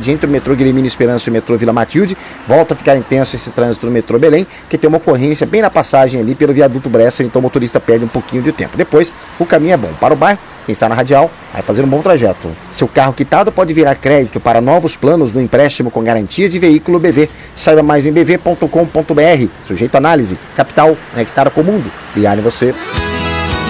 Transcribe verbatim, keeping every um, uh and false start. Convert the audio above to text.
tarde, entre o metrô Guilhermina Esperança e o metrô Vila Matilde. Volta a ficar intenso esse trânsito no metrô Belém, que tem uma ocorrência bem na passagem ali pelo viaduto Bresser, então o motorista perde um pouquinho de tempo. Depois, o caminho é bom. Para o bairro, quem está na Radial vai fazer um bom trajeto. Seu carro quitado pode virar crédito para novos planos no empréstimo com garantia de veículo B V. Saiba mais em b v ponto com ponto b r. Sujeito à análise. Capital, conectada com o mundo. Ligar em você.